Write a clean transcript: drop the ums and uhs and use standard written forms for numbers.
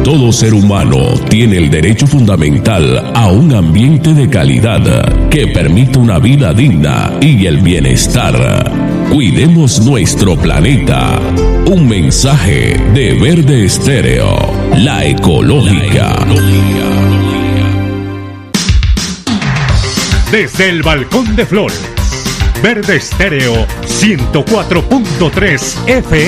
todo ser humano tiene el derecho fundamental a un ambiente de calidad que permita una vida digna y el bienestar. Cuidemos nuestro planeta. Un mensaje de Verde Estéreo, la ecológica. Desde el Balcón de Flores, Verde Estéreo 104.3 FM.